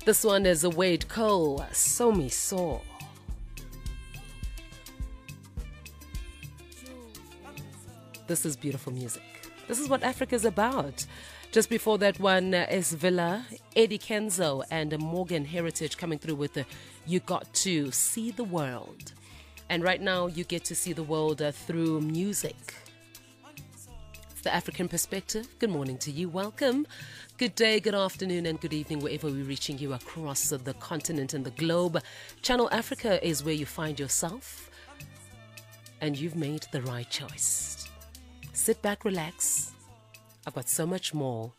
This one is a Wade Cole, So Me So. This is beautiful music. This is what Africa's about. Just before that one is Villa, Eddie Kenzo, and Morgan Heritage coming through with the You Got to See the World. And right now you get to see the world through music. It's the African perspective. Good morning to you. Welcome. Good day, good afternoon, and good evening wherever we're reaching you across the continent and the globe. Channel Africa is where you find yourself, and you've made the right choice. Sit back, relax. I've got so much more.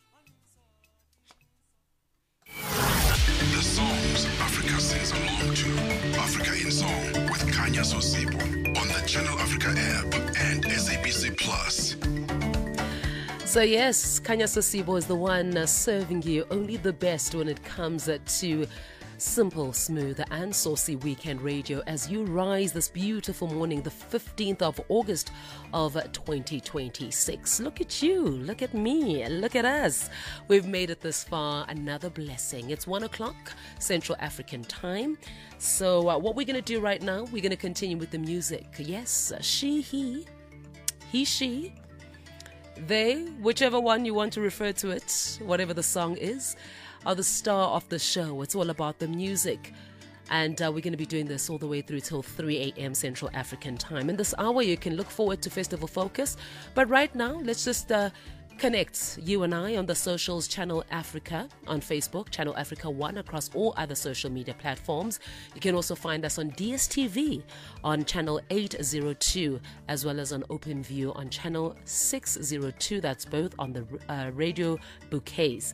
The songs Africa sings along to. Africa in Song with Kanya Sosibo on the Channel Africa app and SABC Plus. So yes, Kanya Sosibo is the one serving you only the best when it comes to simple, smooth and saucy weekend radio as you rise this beautiful morning, the 15th of August of 2026. Look at you, look at me, look at us. We've made it this far, another blessing. It's 1 o'clock Central African time. So what we're going to do right now, we're going to continue with the music. Yes, she, he, she, they, whichever one you want to refer to it, whatever the song is, are the star of the show. It's all about the music. And we're going to be doing this all the way through till 3 a.m. Central African time. In this hour, you can look forward to Festival Focus. But right now, let's just connect, you and I, on the socials, Channel Africa on Facebook, Channel Africa 1 across all other social media platforms. You can also find us on DSTV on Channel 802, as well as on OpenView on Channel 602. That's both on the radio bouquets.